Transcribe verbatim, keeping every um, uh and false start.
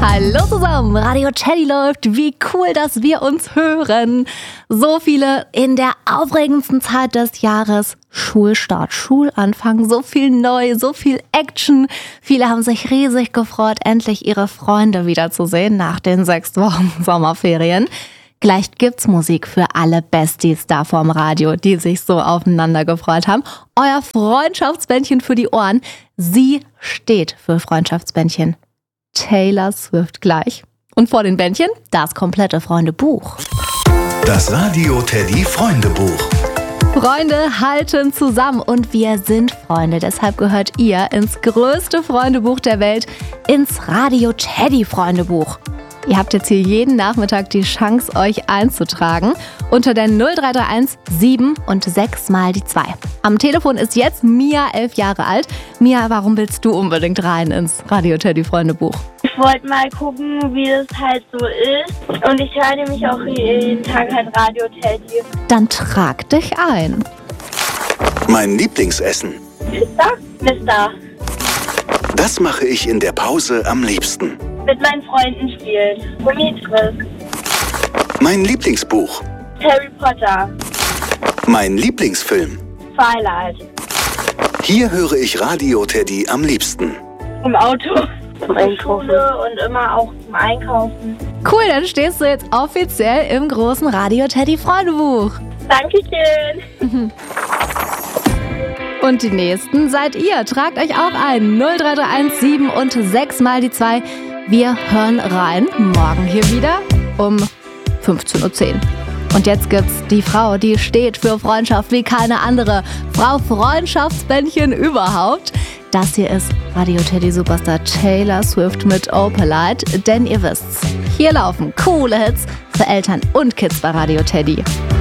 Hallo zusammen, Radio Teddy läuft. Wie cool, dass wir uns hören. So viele in der aufregendsten Zeit des Jahres. Schulstart, Schulanfang, so viel neu, so viel Action. Viele haben sich riesig gefreut, endlich ihre Freunde wiederzusehen nach den sechs Wochen Sommerferien. Gleich gibt's Musik für alle Besties da vorm Radio, die sich so aufeinander gefreut haben. Euer Freundschaftsbändchen für die Ohren. Sie steht für Freundschaftsbändchen. Taylor Swift gleich. Und vor den Bändchen das komplette Freundebuch. Das Radio Teddy Freundebuch. Freunde halten zusammen und wir sind Freunde. Deshalb gehört ihr ins größte Freundebuch der Welt, ins Radio Teddy Freundebuch. Ihr habt jetzt hier jeden Nachmittag die Chance, euch einzutragen unter der null drei drei eins sieben und sechs mal die zwei. Am Telefon ist jetzt Mia, elf Jahre alt. Mia, warum willst du unbedingt rein ins Radio Teddy Freundebuch? Ich wollte mal gucken, wie es halt so ist. Und ich höre nämlich auch jeden Tag halt Radio Teddy. Dann trag dich ein. Mein Lieblingsessen. Mister? Mister. Das mache ich in der Pause am liebsten. Mit meinen Freunden spielen. Gummitwist. Mein Lieblingsbuch. Harry Potter. Mein Lieblingsfilm. Twilight. Hier höre ich Radio Teddy am liebsten. Im Auto. Zum Einkaufen. Schule und immer auch zum Einkaufen. Cool, dann stehst du jetzt offiziell im großen Radio Teddy Freundebuch. Dankeschön. Und die Nächsten seid ihr. Tragt euch auch ein. null drei drei eins sieben und sechs mal die zwei. Wir hören rein. Morgen hier wieder um fünfzehn Uhr zehn. Und jetzt gibt's die Frau, die steht für Freundschaft wie keine andere. Frau Freundschaftsbändchen überhaupt. Das hier ist Radio Teddy Superstar Taylor Swift mit Opalite. Denn ihr wisst's, hier laufen coole Hits für Eltern und Kids bei Radio Teddy.